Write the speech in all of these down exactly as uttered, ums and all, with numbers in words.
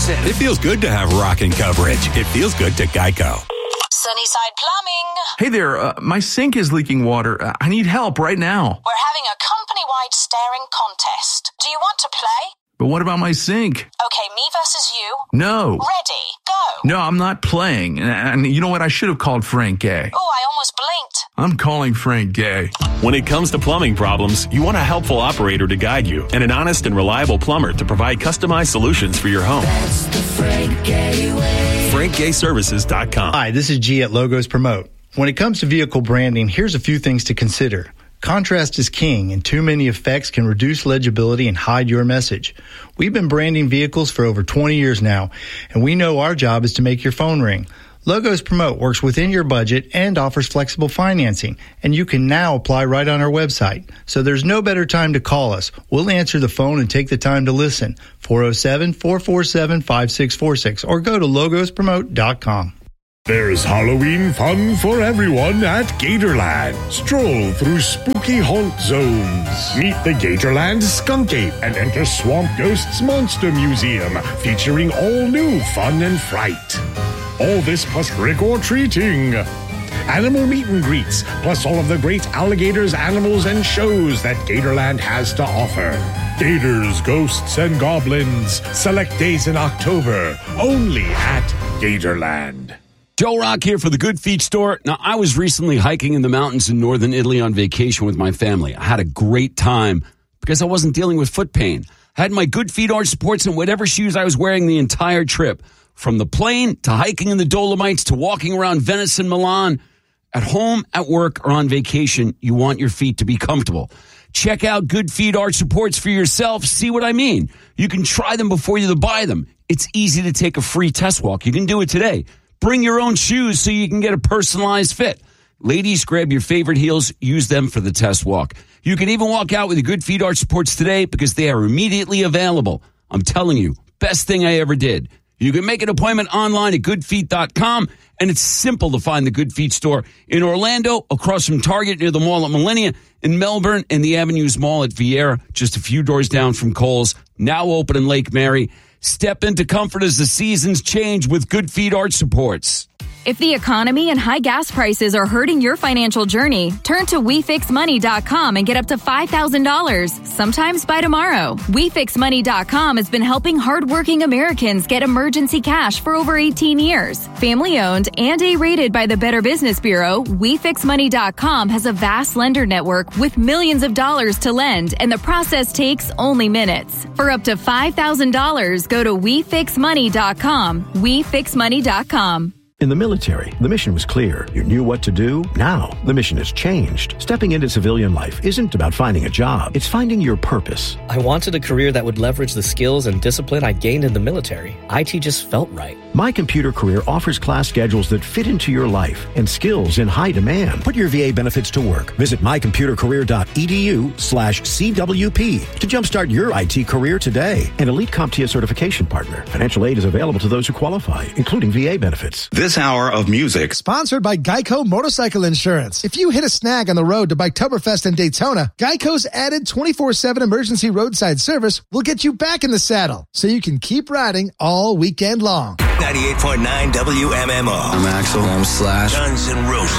Progressive. It feels good to have rocking coverage. It feels good to Geico. Sunnyside Plumbing. Hey there, uh, my sink is leaking water. Uh, I need help right now. We're having a company-wide staring contest. Do you want to play? But what about my sink? Okay, me versus you. No. Ready, go. No, I'm not playing. And, and you know what? I should have called Frank Gay. Oh, I almost blinked. I'm calling Frank Gay. When it comes to plumbing problems, you want a helpful operator to guide you and an honest and reliable plumber to provide customized solutions for your home. That's the Frank Gay way. Frank Gay Services dot com. Hi, this is G at Logos Promote. When it comes to vehicle branding, here's a few things to consider. Contrast is king, and too many effects can reduce legibility and hide your message. We've been branding vehicles for over twenty years now, and we know our job is to make your phone ring. Logos Promote works within your budget and offers flexible financing, and you can now apply right on our website. So there's no better time to call us. We'll answer the phone and take the time to listen. four oh seven, four four seven, five six four six or go to logos promote dot com. There's Halloween fun for everyone at Gatorland. Stroll through spooky haunt zones. Meet the Gatorland Skunk Ape and enter Swamp Ghost's Monster Museum, featuring all new fun and fright. All this plus trick-or-treating. Animal meet and greets, plus all of the great alligators, animals, and shows that Gatorland has to offer. Gators, ghosts, and goblins. Select days in October, only at Gatorland. Joe Rock here for the Good Feet store. Now, I was recently hiking in the mountains in northern Italy on vacation with my family. I had a great time because I wasn't dealing with foot pain. I had my Good Feet arch supports and whatever shoes I was wearing the entire trip. From the plane to hiking in the Dolomites to walking around Venice and Milan. At home, at work, or on vacation, you want your feet to be comfortable. Check out Good Feet arch supports for yourself. See what I mean? You can try them before you buy them. It's easy to take a free test walk. You can do it today. Bring your own shoes so you can get a personalized fit. Ladies, grab your favorite heels. Use them for the test walk. You can even walk out with the Good Feet arch supports today because they are immediately available. I'm telling you, best thing I ever did. You can make an appointment online at good feet dot com, and it's simple to find the Good Feet store in Orlando, across from Target near the mall at Millennia, in Melbourne, in the Avenues Mall at Vieira, just a few doors down from Kohl's, now open in Lake Mary. Step into comfort as the seasons change with Good Feet arch supports. If the economy and high gas prices are hurting your financial journey, turn to we fix money dot com and get up to five thousand dollars, sometimes by tomorrow. we fix money dot com has been helping hardworking Americans get emergency cash for over eighteen years. Family-owned and A-rated by the Better Business Bureau, we fix money dot com has a vast lender network with millions of dollars to lend, and the process takes only minutes. For up to five thousand dollars, go to we fix money dot com. we fix money dot com. In the military, the mission was clear. You knew what to do. Now, the mission has changed. Stepping into civilian life isn't about finding a job. It's finding your purpose. I wanted a career that would leverage the skills and discipline I gained in the military. I T just felt right. My Computer Career offers class schedules that fit into your life and skills in high demand. Put your V A benefits to work. Visit my computer career dot e d u slash C W P to jumpstart your I T career today. An Elite CompTIA certification partner. Financial aid is available to those who qualify, including V A benefits. This hour of music sponsored by Geico Motorcycle Insurance. If you hit a snag on the road to Biketoberfest in Daytona, Geico's added twenty-four seven emergency roadside service will get you back in the saddle so you can keep riding all weekend long. ninety-eight point nine W M M O. I'm Axel. I'm Slash. Guns N' Roses.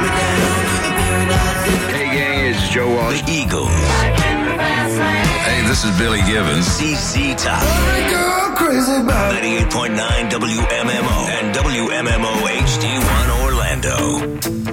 Hey gang, it's Joe Walsh. The Eagles. Hey, this is Billy Gibbons. Z Z Top. ninety-eight point nine W M M O and W M M O H D one Orlando.